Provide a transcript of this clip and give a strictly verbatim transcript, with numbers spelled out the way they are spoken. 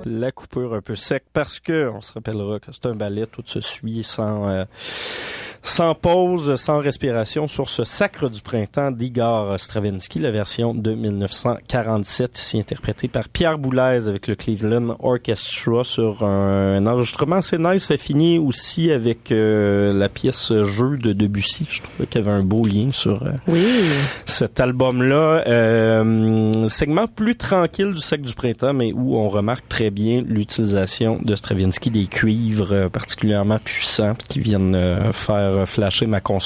La coupure un peu sec parce que on se rappellera que c'est un ballet, tout se suit sans euh, sans pause, sans respiration sur ce Sacre du printemps d'Igor Stravinsky, la version de dix-neuf cent quarante-sept, ici interprétée par Pierre Boulez avec le Cleveland Orchestra sur un, un enregistrement assez nice. Ça finit aussi avec euh, la pièce Jeu de Debussy. Je trouvais qu'il y avait un beau lien sur euh, oui. cet album-là. Euh, segment plus tranquille du Sacre du printemps, mais où on remarque très bien l'utilisation de Stravinsky des cuivres particulièrement puissants qui viennent euh, faire flasher ma console